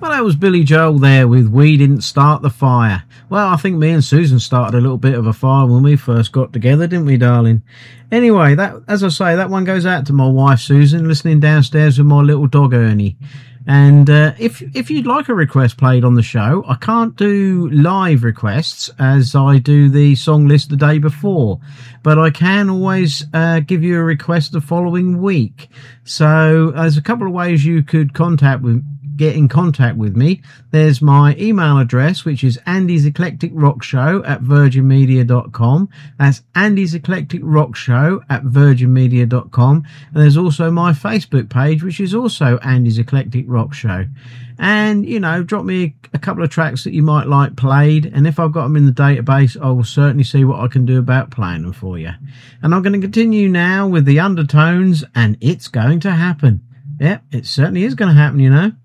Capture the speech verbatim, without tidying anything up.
Well, that was Billy Joel there with We Didn't Start the Fire. Well, I think me and Susan started a little bit of a fire when we first got together, didn't we, darling? Anyway, that, as I say, that one goes out to my wife, Susan, listening downstairs with my little dog, Ernie. And uh, if if you'd like a request played on the show, I can't do live requests as I do the song list the day before, but I can always uh, give you a request the following week. So there's a couple of ways you could contact with get in contact with me. There's my email address, which is Andy's Eclectic Rock Show at virgin media dot com. That's Andy's Eclectic Rock Show at virgin media dot com. And there's also my Facebook page, which is also Andy's Eclectic Rock Show. And, you know, drop me a couple of tracks that you might like played. And if I've got them in the database, I will certainly see what I can do about playing them for you. And I'm going to continue now with the Undertones, and It's Going to Happen. Yep, it certainly is going to happen, you know.